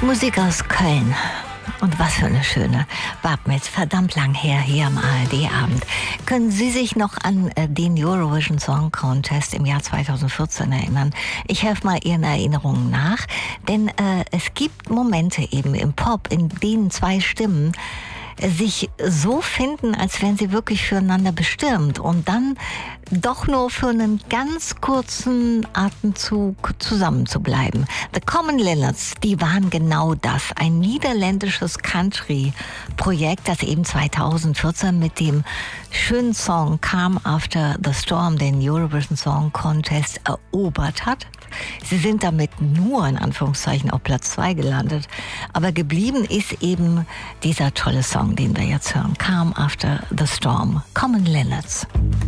Musik aus Köln. Und was für eine schöne. War mit verdammt lang her hier am ARD-Abend. Können Sie sich noch an den Eurovision Song Contest im Jahr 2014 erinnern? Ich helfe mal Ihren Erinnerungen nach. Denn es gibt Momente eben im Pop, in denen zwei Stimmen sich so finden, als wären sie wirklich füreinander bestimmt und dann doch nur für einen ganz kurzen Atemzug zusammen zu bleiben. The Common Linnets, die waren genau das. Ein niederländisches Country-Projekt, das eben 2014 mit dem schönen Song Calm After the Storm den Eurovision Song Contest erobert hat. Sie sind damit nur in Anführungszeichen auf Platz 2 gelandet. Aber geblieben ist eben dieser tolle Song, den wir jetzt hören. Calm After the Storm. Common Linnets.